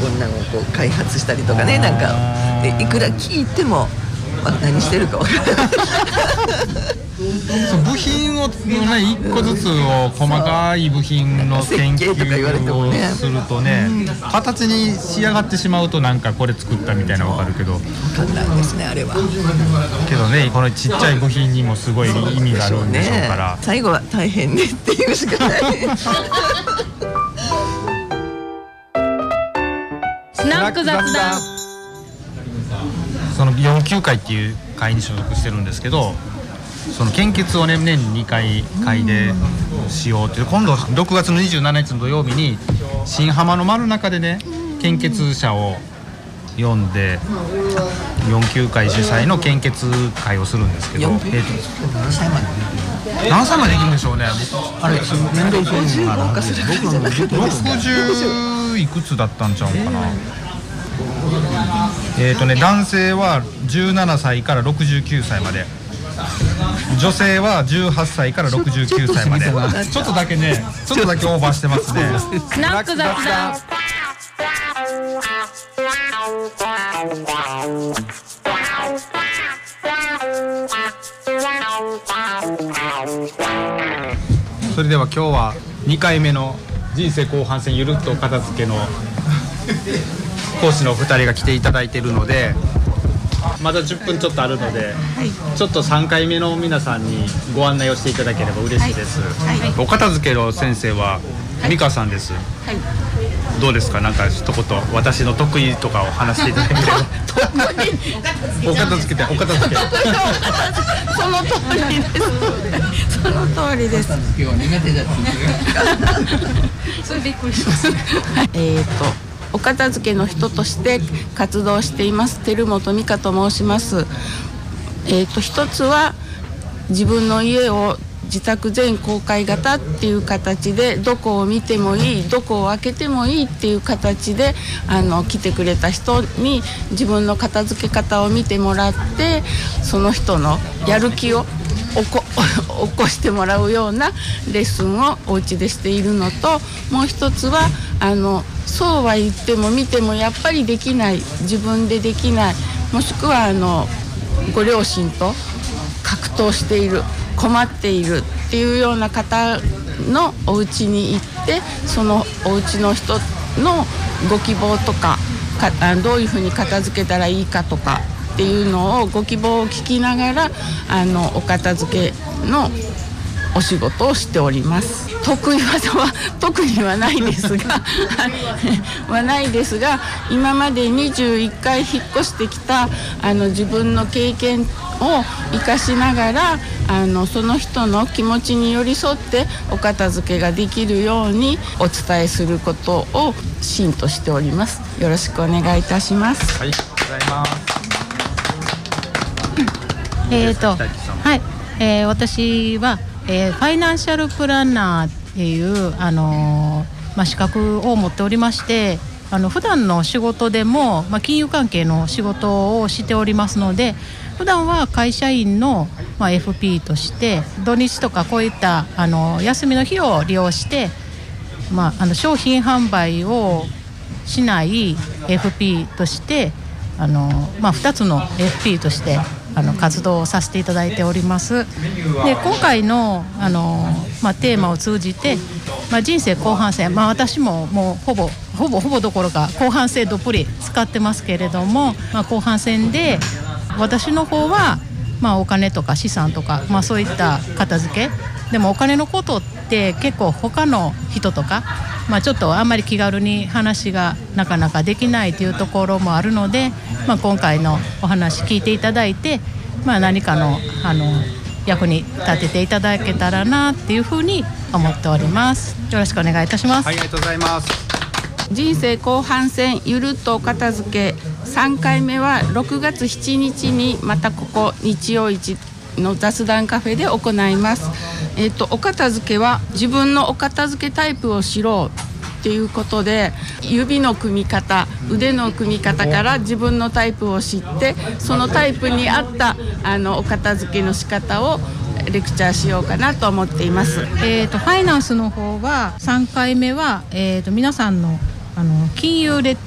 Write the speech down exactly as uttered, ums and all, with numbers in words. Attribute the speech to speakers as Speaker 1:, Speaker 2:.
Speaker 1: そんなのをこう開発したりとかね、なんかでいくら聞いても何してるか分からない
Speaker 2: そう部品をね一個ずつを細かい部品の研究をするとね、形に仕上がってしまうとなんかこれ作ったみたいなの分かるけど
Speaker 1: 分かんないですねあれは。
Speaker 2: けどねこのちっちゃい部品にもすごい意味があるんでしょうから、
Speaker 1: ね、最後は大変ねっていうしかない
Speaker 3: スナック雑談。
Speaker 2: そのよんきゅう会っていう会に所属してるんですけど、その献血をね年ににかい会でしようっていう、今度ろくがつのにじゅうしちにちの土曜日に新浜の丸中でね献血者を呼んでよんきゅう会主催の献血会をするんですけど、えー、と
Speaker 1: 何歳まで
Speaker 2: 何歳までできるんでしょうね。
Speaker 4: あれ年齢制限があるんで、僕らの時
Speaker 2: ろくじゅういくつだったんちゃうかな。えーとね男性はじゅうななさいからろくじゅうきゅうさいまで、女性はじゅうはっさいからろくじゅうきゅうさいまで。ちょっとだけねちょっとだけオーバーしてますね。
Speaker 3: スナック雑談。
Speaker 2: それでは今日はにかいめの人生後半戦ゆるっと片付けの講師のお二人が来ていただいているので、まだじゅっぷんちょっとあるので、はい、ちょっとさんかいめの皆さんにご案内をしていただければ嬉しいです、はいはい、お片付けの先生は美香さんです、はい、どうですか。なんか一言私の得意とかを話していただければお片付けてお片付け
Speaker 3: その通りですその通りです。
Speaker 4: 片付けは苦手だった
Speaker 3: それびっくりしますえっとお片付けの人として活動しています照本美香と申します。えーと、一つは自分の家を自宅全公開型っていう形でどこを見てもいいどこを開けてもいいっていう形であの来てくれた人に自分の片付け方を見てもらって、その人のやる気を起こ、起こしてもらうようなレッスンをお家でしているのと、もう一つはあのそうは言っても見てもやっぱりできない、自分でできない、もしくはあのご両親と格闘している、困っているっていうような方のお家に行って、そのお家の人のご希望とか、かどういうふうに片付けたらいいかとかっていうのをご希望を聞きながらあのお片付けのお仕事をしております。得意技は特にはないですがはないですが今までにじゅういっかい引っ越してきたあの自分の経験を生かしながらあのその人の気持ちに寄り添ってお片付けができるようにお伝えすることを芯としております。よろしくお願いいたします。
Speaker 2: はい、ありがとうございます。
Speaker 5: えーとはい、えー、私はえー、ファイナンシャルプランナーっていう、あのーまあ、資格を持っておりまして、あの普段の仕事でも、まあ、金融関係の仕事をしておりますので、普段は会社員の、まあ、エフピー として土日とかこういったあの休みの日を利用して、まあ、あの商品販売をしない エフピー としてあの、まあ、ふたつの エフピー としてあの活動をさせていただいております。で今回の、あの、まあ、テーマを通じて、まあ、人生後半戦、まあ、私ももうほぼほぼほぼどころか後半戦どっぷり使ってますけれども、まあ、後半戦で私の方は、まあ、お金とか資産とか、まあ、そういった片付けでもお金のことって結構他の人とか、まあ、ちょっとあんまり気軽に話がなかなかできないというところもあるので、まあ、今回のお話聞いていただいて、まあ、何かの、あの役に立てていただけたらなっていうふうに思っております。よろしくお願いいたします。
Speaker 2: はい、ありがとうございます。
Speaker 3: 人生後半戦ゆるっとお片付けさんかいめはろくがつしちにちにまたここ日曜市の雑談カフェで行います。えーと、お片付けは自分のお片付けタイプを知ろうっていうことで、指の組み方、腕の組み方から自分のタイプを知って、そのタイプに合ったあのお片付けの仕方をレクチャーしようかなと思っています。
Speaker 5: えーと、ファイナンスの方はさんかいめは、えーと、皆さんのあの金融レッ